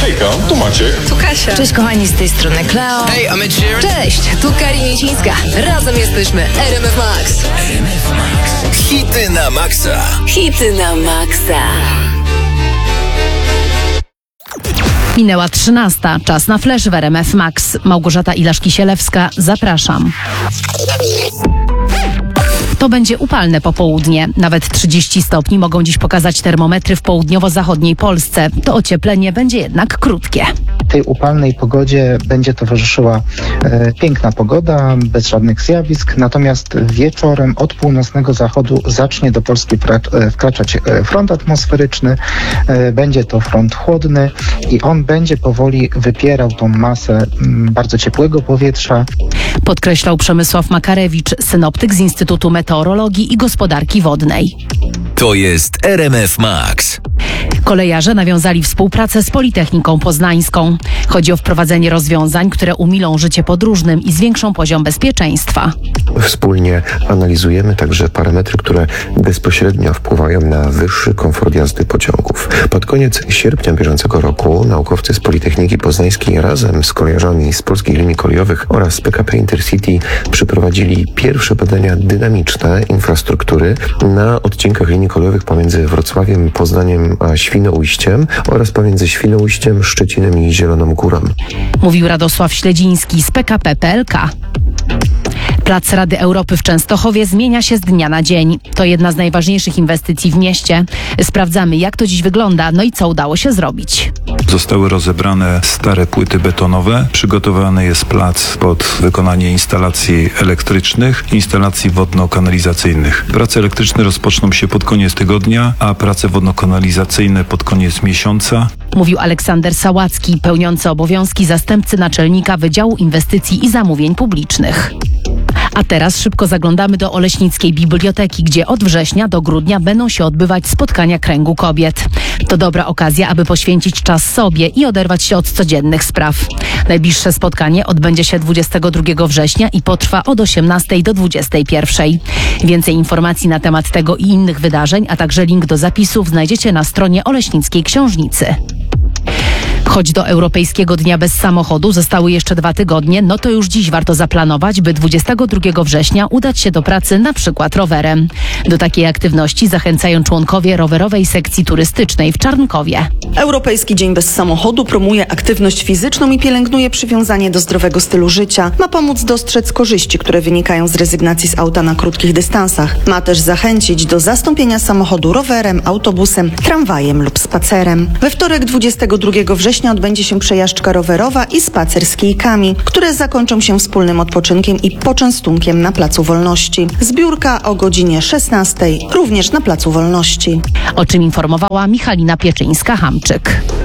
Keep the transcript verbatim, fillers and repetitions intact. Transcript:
Hejka, tu Maciek. Tu Kasia. Cześć kochani, z tej strony Kleo. Hey, I'm Ed Sheeran. Cześć, tu Karina Jasińska. Razem jesteśmy R M F Max. R M F Max. Hity na maksa. Hity na maksa. Minęła trzynasta. Czas na flash w R M F Max. Małgorzata Ilaszki-Sielewska. Zapraszam. To będzie upalne popołudnie. Nawet trzydzieści stopni mogą dziś pokazać termometry w południowo-zachodniej Polsce. To ocieplenie będzie jednak krótkie. Tej upalnej pogodzie będzie towarzyszyła e, piękna pogoda, bez żadnych zjawisk, natomiast wieczorem od północnego zachodu zacznie do Polski pra- e, wkraczać e, front atmosferyczny. E, będzie to front chłodny i on będzie powoli wypierał tą masę m, bardzo ciepłego powietrza. Podkreślał Przemysław Makarewicz, synoptyk z Instytutu Meteorologii i Gospodarki Wodnej. To jest R M F Max. Kolejarze nawiązali współpracę z Politechniką Poznańską. Chodzi o wprowadzenie rozwiązań, które umilą życie podróżnym i zwiększą poziom bezpieczeństwa. Wspólnie analizujemy także parametry, które bezpośrednio wpływają na wyższy komfort jazdy pociągów. Pod koniec sierpnia bieżącego roku naukowcy z Politechniki Poznańskiej razem z kolejarzami z Polskich Linii Kolejowych oraz P K P Intercity przeprowadzili pierwsze badania dynamiczne infrastruktury na odcinkach linii kolejowych pomiędzy Wrocławiem, Poznaniem a Świnoujściem oraz pomiędzy Świnoujściem, Szczecinem i Zieloną Górą. Mówił Radosław Śledziński z P K P P L K. Plac Rady Europy w Częstochowie zmienia się z dnia na dzień. To jedna z najważniejszych inwestycji w mieście. Sprawdzamy, jak to dziś wygląda, no i co udało się zrobić. Zostały rozebrane stare płyty betonowe. Przygotowany jest plac pod wykonanie instalacji elektrycznych, instalacji wodno-kanalizacyjnych. Prace elektryczne rozpoczną się pod koniec tygodnia, a prace wodno-kanalizacyjne pod koniec miesiąca. Mówił Aleksander Sałacki, pełniący obowiązki zastępcy naczelnika Wydziału Inwestycji i Zamówień Publicznych. A teraz szybko zaglądamy do Oleśnickiej Biblioteki, gdzie od września do grudnia będą się odbywać spotkania Kręgu Kobiet. To dobra okazja, aby poświęcić czas sobie i oderwać się od codziennych spraw. Najbliższe spotkanie odbędzie się dwudziestego drugiego września i potrwa od osiemnastej do dwudziestej pierwszej. Więcej informacji na temat tego i innych wydarzeń, a także link do zapisów znajdziecie na stronie Oleśnickiej Książnicy. Choć do Europejskiego Dnia Bez Samochodu zostały jeszcze dwa tygodnie, no to już dziś warto zaplanować, by dwudziestego drugiego września udać się do pracy na przykład rowerem. Do takiej aktywności zachęcają członkowie rowerowej sekcji turystycznej w Czarnkowie. Europejski Dzień Bez Samochodu promuje aktywność fizyczną i pielęgnuje przywiązanie do zdrowego stylu życia. Ma pomóc dostrzec korzyści, które wynikają z rezygnacji z auta na krótkich dystansach. Ma też zachęcić do zastąpienia samochodu rowerem, autobusem, tramwajem lub spacerem. We wtorek dwudziestego drugiego września odbędzie się przejażdżka rowerowa i spacer z kijkami, które zakończą się wspólnym odpoczynkiem i poczęstunkiem na Placu Wolności. Zbiórka o godzinie szesnastej, również na Placu Wolności. O czym informowała Michalina Pieczyńska-Hamczyk.